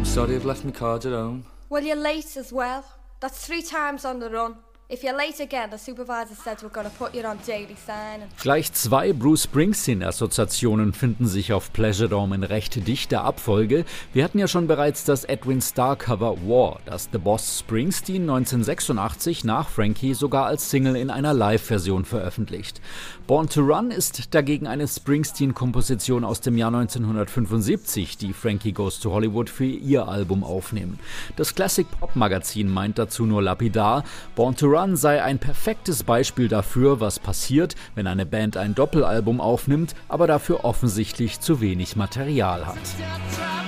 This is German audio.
Sorry I've left my card at home. Well, you're late as well. That's 3 times on the run. If you're late again, the supervisor said we're going to put you on daily signing. Gleich 2 Bruce Springsteen-Assoziationen finden sich auf Pleasuredome in recht dichter Abfolge. Wir hatten ja schon bereits das Edwin Starr-Cover War, das The Boss Springsteen 1986 nach Frankie sogar als Single in einer Live-Version veröffentlicht. Born to Run ist dagegen eine Springsteen-Komposition aus dem Jahr 1975, die Frankie Goes to Hollywood für ihr Album aufnehmen. Das Classic-Pop-Magazin meint dazu nur lapidar, Born to Run sei ein perfektes Beispiel dafür, was passiert, wenn eine Band ein Doppelalbum aufnimmt, aber dafür offensichtlich zu wenig Material hat.